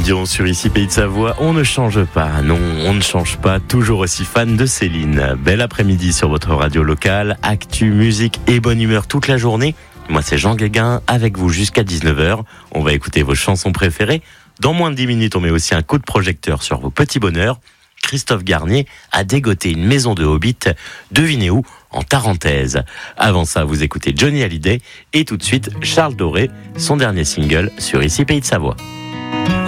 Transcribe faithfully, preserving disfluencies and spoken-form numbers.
Dion sur Ici Pays de Savoie. On ne change pas, non, on ne change pas. Toujours aussi fan de Céline. Bel après-midi sur votre radio locale. Actu, musique et bonne humeur toute la journée. Moi, c'est Jean Guéguin avec vous jusqu'à dix-neuf heures. On va écouter vos chansons préférées. Dans moins de dix minutes, on met aussi un coup de projecteur sur vos petits bonheurs. Christophe Garnier a dégoté une maison de Hobbit. Devinez où? En Tarentaise. Avant ça, vous écoutez Johnny Hallyday et tout de suite Charles Doré, son dernier single sur Ici Pays de Savoie.